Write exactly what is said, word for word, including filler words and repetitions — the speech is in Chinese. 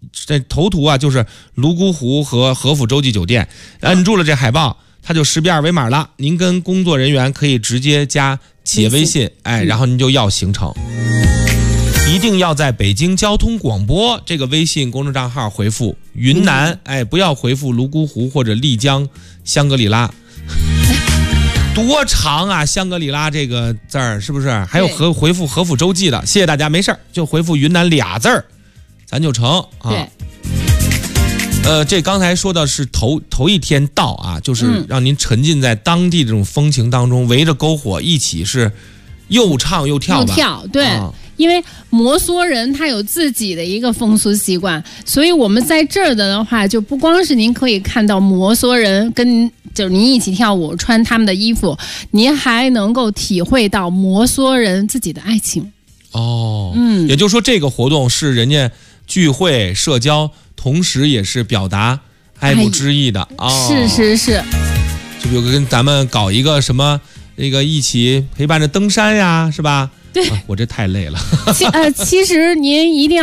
这头图啊就是泸沽湖和和府洲际酒店，摁住了这海报，它就识别二维码了。您跟工作人员可以直接加企业微信，哎，然后您就要行程。一定要在北京交通广播这个微信公众账号回复云南，哎，不要回复泸沽湖或者丽江、香格里拉。多长啊，香格里拉这个字儿是不是？还有和回复和府洲际的，谢谢大家，没事就回复云南俩字儿，咱就成啊。 对。 呃，这刚才说的是头头一天到啊，就是让您沉浸在当地这种风情当中，围着篝火一起是又唱又跳吧。 又跳，对。 啊， 因为摩梭人他有自己的一个风俗习惯，所以我们在这儿的的话，就不光是您可以看到摩梭人跟就是您一起跳舞穿他们的衣服，您还能够体会到摩梭人自己的爱情。 哦， 嗯， 也就是说这个活动是人家聚会社交，同时也是表达爱慕之意的。哦， 是是是， 就比如跟咱们搞一个什么那个一起陪伴着登山呀，是吧？ 对， 啊，我这太累了。 其呃，其实您一定要。